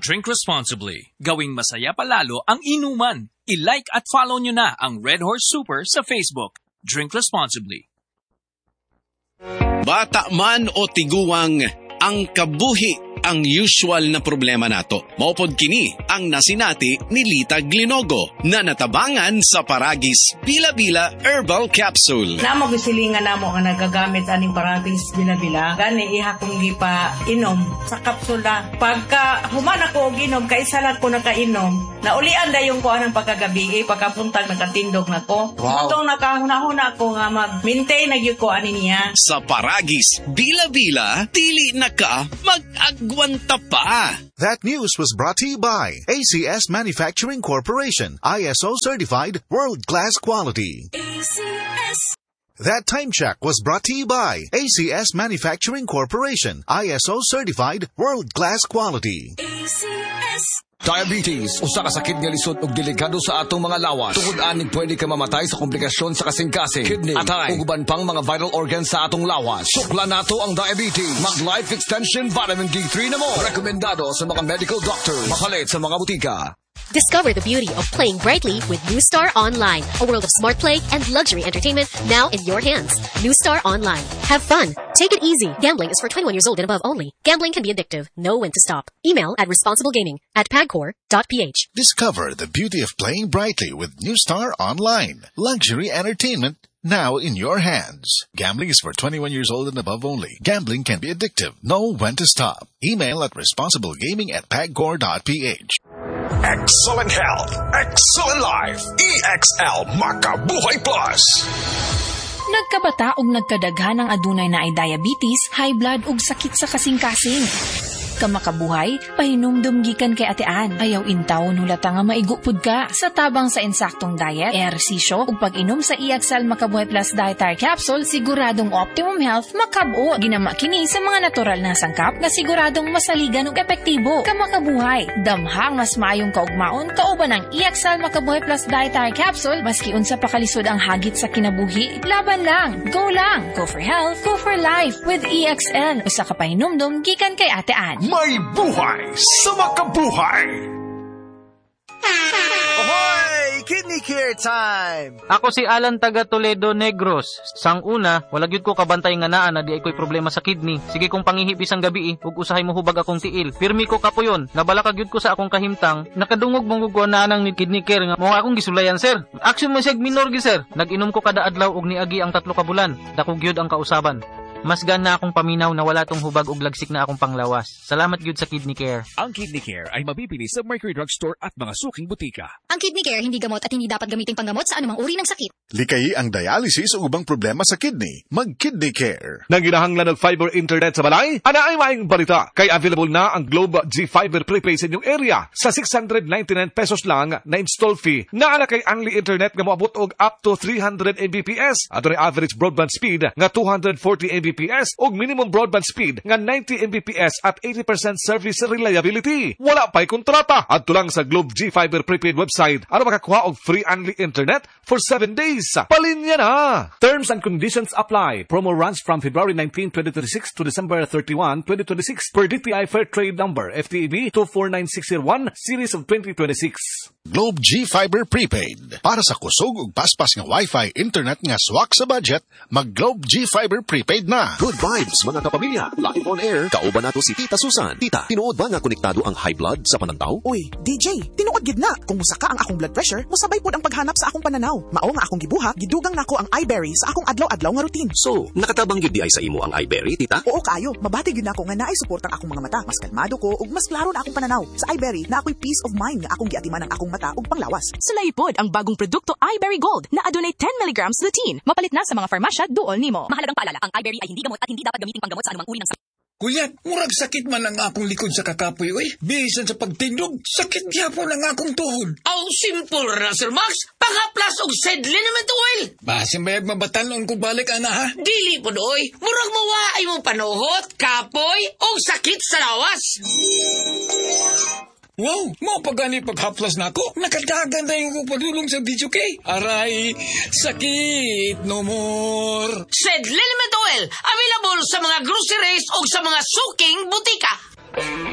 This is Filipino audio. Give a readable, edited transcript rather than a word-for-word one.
Drink responsibly. Gawing masaya palalo ang inuman. I-like at follow nyo na ang Red Horse Super sa Facebook. Drink responsibly. Bata man o tiguwang, ang kabuhi ang usual na problema nato. Maupod kini ang nasinati ni Lita Glinogo na natabangan sa Paragis Bila-Bila Herbal Capsule. Namo gisilingan namo nga nagagamit aning Paragis Bila-Bila. Gani iha kong gipa inom sa kapsula. Pagka human ako og inom, kaisalat ko nakainom, naulian dayon ko anang pagkagabi, pagkapuntag nakatindog nako. Wow. Itong nakahuna-huna ko nga mag-maintain na gyud ko ani niya. Sa Paragis Bila-Bila, dili na ka mag-agwanta pa. That news was brought to you by ACS Manufacturing Corporation, ISO certified world-class quality. ACS. That time check was brought to you by ACS Manufacturing Corporation, ISO certified world-class quality. ACS. Diabetes, usa ka sakit nga lisod ug delikado sa atong mga lawas. Tungod aning pwede ka mamatay sa komplikasyon sa kasing-kasing, kidney, atay, ug uban pang mga vital organs sa atong lawas. Sukla nato ang diabetes. Mag Life Extension Vitamin D3 na mo. Rekomendado sa mga medical doctor. Makalit sa mga butika. Discover the beauty of playing brightly with New Star Online, a world of smart play and luxury entertainment now in your hands. New Star Online. Have fun. Take it easy. Gambling is for 21 years old and above only. Gambling can be addictive. Know when to stop. Email at responsiblegaming@pagcor.ph. Discover the beauty of playing brightly with New Star Online. Luxury entertainment now in your hands. Gambling is for 21 years old and above only. Gambling can be addictive. Know when to stop. Email at responsiblegaming@pagcor.ph. Excellent health, excellent life. EXL Makabuhay Plus. Nagkabata ug nagkadaghan ang adunay na ay diabetes, high blood ug sakit sa kasing-kasing. Kamakabuhay, pahinumdum gikan kay atean. Ayaw intaw hulata nga maigupod ka. Sa tabang sa insaktong diet, ehersisyo ug pag-inom sa EXL Makabuhay Plus Dietary Capsule, siguradong optimum health makabot. Ginama kini sa mga natural na sangkap na siguradong masaligan ug epektibo. Kamakabuhay, damhang mas maayong kaugmaon kauban ang EXL Makabuhay Plus Dietary Capsule maski unsa pa kalisod ang hagit sa kinabuhi. Laban lang, go lang. Go for health, go for life with EXL. Usa ka pahinumdum gikan kay atean. May buhay sa makabuhay! Ahoy! Kidney Care time! Ako si Alan taga Toledo Negros. Sang una, wala gyud ko kabantay nga naa na di ay ko'y problema sa kidney. Sige kong pangihip isang gabi ug usahay mo hubag akong tiil. Pirmi ko kapuyon, nabala ka gyud ko sa akong kahimtang. Nakadungog mong gugwa na nang ni Kidney Care nga mo akong gisulayan sir. Action man sig minor gi sir. Nag-inom ko kada adlaw ug niagi ang 3 ka bulan. Dako gyud ang kausaban. Mas gana akong paminaw na wala tong hubag ug lagsik na akong panglawas. Salamat gyud sa Kidney Care. Ang Kidney Care ay mabibili sa Mercury Drug Store at mga suking butika. Ang Kidney Care hindi gamot at hindi dapat gamiting panggamot sa anumang uri ng sakit. Likayi ang dialysis o ubang problema sa kidney. Mag-Kidney Care. Nanginahanglan ng fiber internet sa balay? Ana ay maing balita. Kay available na ang Globe G Fiber Prepaid sa inyong area sa 699 pesos lang na install fee. Naala kay Angli Internet nga moabot og up to 300 Mbps at ang average broadband speed nga 240 Mbps og minimum broadband speed nga 90 Mbps at 80% service reliability. Wala pa'y kontrata. Adto lang sa Globe G Fiber Prepaid website aron makakuha og free Angli Internet for 7 days. Palinya na! Terms and conditions apply. Promo runs from February 19, 2026 to December 31, 2026 per DTI Fair Trade Number FTEB 249601 Series of 2026. Globe G Fiber Prepaid. Para sa kusog ug paspas nga Wi-Fi internet nga swak sa budget, mag Globe G Fiber Prepaid na. Good vibes mga kapamilya. Live on air. Kauban nato si Tita Susan. Tita, tinuod ba nga konektado ang high blood sa panantaw? Uy, DJ, tinuod gid na. Kung musaka ang akong blood pressure, musabay pod ang paghanap sa akong pananaw. Mao nga akong gibuhat, gidugang nako ang iBerry sa akong adlaw-adlaw nga routine. So, nakatabang gyud di ay sa imo ang iBerry, tita? Oo kayo, mabati gyud nako nga naay suporta ang akong mga mata. Mas kalmado ko ug mas klaro na akong pananaw. Sa iBerry na ako'y peace of mind nga akong giatiman ang akong mata ug panglawas. Sulaipod ang bagong produkto iBerry Gold na adunay 10 mg lutein. Mapalit na sa mga farmasya duol nimo. Mahalagang paalala, ang iBerry ay hindi gamot at hindi dapat gamiting panggamot sa anumang uri ng sakit. Kuya, murag sakit man ang akong likod sa kakapoy, oy. Bisan sa pagtindog, sakit gyapon ang akong tuhod. Aw, simple ra, Sir Max. Pangaplas og Sedlin naman to, oil. Basin bayag mabatanon kung balik, ana, ha? Dili po, oy. Murag mawaay mong panuhot, kapoy, o sakit sa lawas. Wow, mo pagani paghaplas na ako. Nakadagan na yung padulong sa video kay. Aray, sakit no more. Sedlin naman to, oil. Available sa mga groceries o sa mga suking butika.